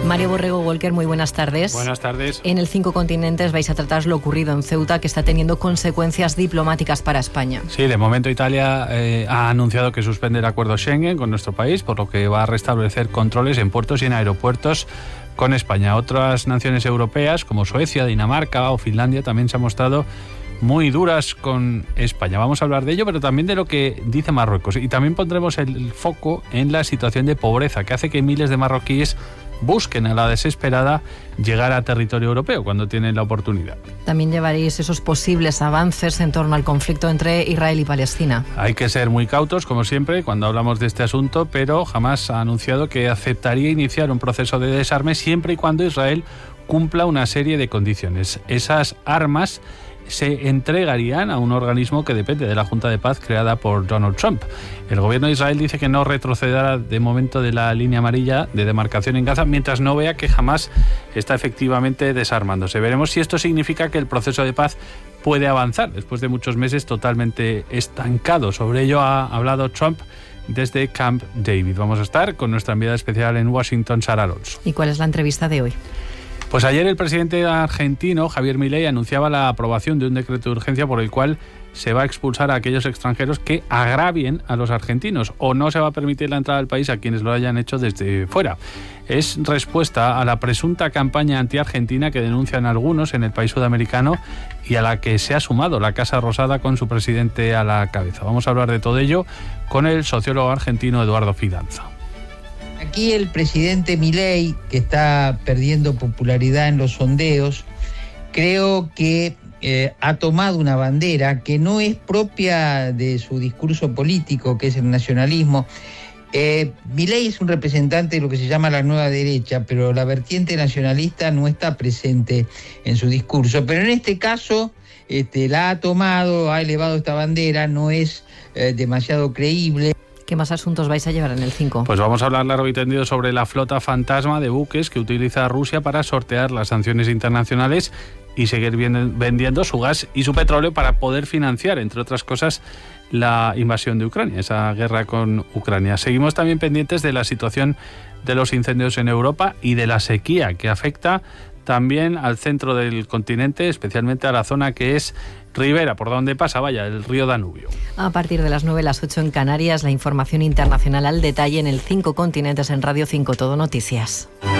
Mario Borrego Walker, muy buenas tardes. Buenas tardes. En el 5 Continentes vais a tratar lo ocurrido en Ceuta, que está teniendo consecuencias diplomáticas para España. Sí, de momento Italia ha anunciado que suspende el acuerdo Schengen con nuestro país, por lo que va a restablecer controles en puertos y en aeropuertos con España. Otras naciones europeas, como Suecia, Dinamarca o Finlandia, también se han mostrado muy duras con España. Vamos a hablar de ello, pero también de lo que dice Marruecos. Y también pondremos el foco en la situación de pobreza que hace que miles de marroquíes busquen a la desesperada llegar a territorio europeo cuando tienen la oportunidad. También llevaréis esos posibles avances en torno al conflicto entre Israel y Palestina. Hay que ser muy cautos, como siempre, cuando hablamos de este asunto, pero jamás ha anunciado que aceptaría iniciar un proceso de desarme siempre y cuando Israel cumpla una serie de condiciones. Esas armas se entregarían a un organismo que depende de la Junta de Paz creada por Donald Trump. El gobierno de Israel dice que no retrocederá de momento de la línea amarilla de demarcación en Gaza mientras no vea que jamás está efectivamente desarmándose. Veremos si esto significa que el proceso de paz puede avanzar después de muchos meses totalmente estancado. Sobre ello ha hablado Trump desde Camp David. Vamos a estar con nuestra enviada especial en Washington, Sara Alonso. ¿Y cuál es la entrevista de hoy? Pues ayer el presidente argentino, Javier Milei, anunciaba la aprobación de un decreto de urgencia por el cual se va a expulsar a aquellos extranjeros que agravien a los argentinos o no se va a permitir la entrada al país a quienes lo hayan hecho desde fuera. Es respuesta a la presunta campaña anti-argentina que denuncian algunos en el país sudamericano y a la que se ha sumado la Casa Rosada con su presidente a la cabeza. Vamos a hablar de todo ello con el sociólogo argentino Eduardo Fidanza. Aquí el presidente Milei, que está perdiendo popularidad en los sondeos, creo que ha tomado una bandera que no es propia de su discurso político, que es el nacionalismo. Milei es un representante de lo que se llama la nueva derecha, pero la vertiente nacionalista no está presente en su discurso. Pero en este caso la ha tomado, ha elevado esta bandera, no es demasiado creíble. ¿Qué más asuntos vais a llevar en el 5? Pues vamos a hablar largo y tendido sobre la flota fantasma de buques que utiliza Rusia para sortear las sanciones internacionales y seguir vendiendo su gas y su petróleo para poder financiar, entre otras cosas, la invasión de Ucrania, esa guerra con Ucrania. Seguimos también pendientes de la situación de los incendios en Europa y de la sequía que afecta también al centro del continente, especialmente a la zona que es Ribera, por donde pasa, el río Danubio. A partir de las 9, las 8 en Canarias, la información internacional al detalle en el 5 Continentes en Radio 5 Todo Noticias.